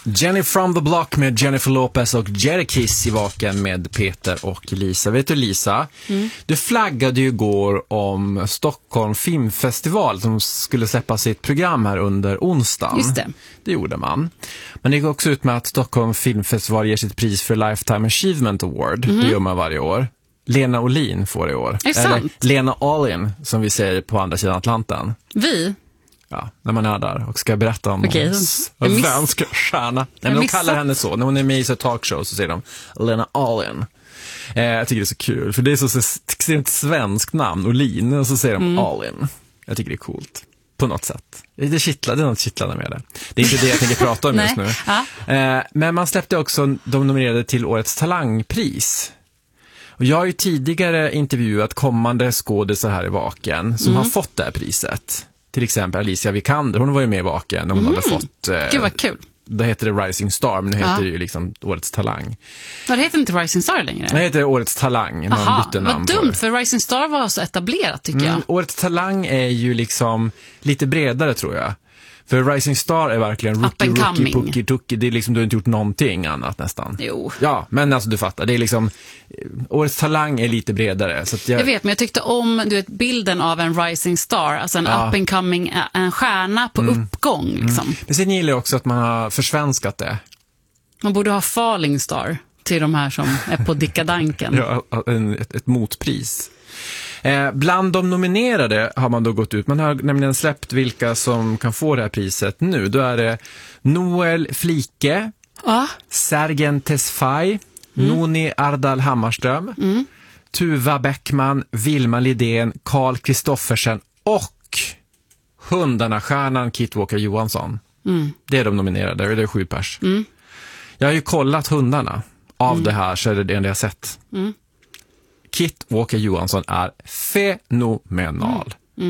Jenny from the Block med Jennifer Lopez och Jerry Kiss i Vaken med Peter och Lisa. Vet du Lisa, du flaggade ju igår om Stockholm Filmfestival som skulle släppa sitt program här under onsdagen. Just det. Det gjorde man. Men det gick också ut med att Stockholm Filmfestival ger sitt pris för Lifetime Achievement Award. Det gör man varje år. Lena Olin får det i år. Eller Lena Olin, som vi säger på andra sidan Atlanten. Vi? Ja, när man är där och ska berätta om en svensk stjärna. Nej, men de kallar henne så. När hon är med i så talkshow så säger de Lena Olin. Jag tycker det är så kul, för det är så extremt svenskt namn, Olin, och så säger de Olin. Jag tycker det är coolt. På något sätt. Det är något kittlande med det. Det är inte det jag tänker prata om just nu. Men man släppte också de nominerade till årets talangpris. Och jag har ju tidigare intervjuat kommande skådespelare här i Vaken som har fått det här priset. Till exempel Alicia Vikander, hon var ju med i Vaken och hon hade fått... Gud vad kul. Det heter det Rising Star, men det heter ju liksom Årets Talang. Det heter inte Rising Star längre? Det heter Årets Talang. Vad dumt, för Rising Star var så etablerat tycker jag. Årets Talang är ju liksom lite bredare tror jag. För Rising Star är verkligen rookie, pucky, tucky. Det är liksom, du har inte gjort någonting annat nästan. Jo. Ja, men alltså du fattar. Det är liksom, Årets Talang är lite bredare. Så att jag vet, men jag tyckte om bilden av en Rising Star. Alltså en up and coming, en stjärna på uppgång liksom. Men sen gillar jag också att man har försvenskat det. Man borde ha Falling Star till de här som är på dikadanken. Ja, ett motpris. Bland de nominerade har man då gått ut. Man har nämligen släppt vilka som kan få det här priset nu. Då är det Noel Flike, Sergen Tesfaye, Noni Ardal Hammarström, Tuva Bäckman, Vilma Lidén, Carl Kristoffersen och Hundarna-stjärnan Kit Walker Johansson. Det är de nominerade, det är 7 pers. Jag har ju kollat Hundarna. Av det här så är det enda jag sett. Kit Walker Johansson är fenomenal.